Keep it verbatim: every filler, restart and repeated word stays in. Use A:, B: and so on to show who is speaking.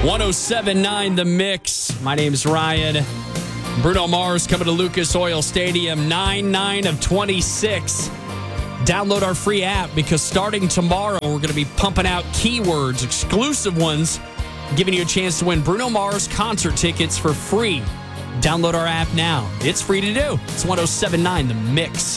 A: one oh seven point nine The Mix. My name's Ryan. Bruno Mars coming to Lucas Oil Stadium, nine nine of twenty-six. Download our free app because starting tomorrow, we're going to be pumping out keywords, exclusive ones, giving you a chance to win Bruno Mars concert tickets for free. Download our app now. It's free to do. It's one oh seven point nine The Mix.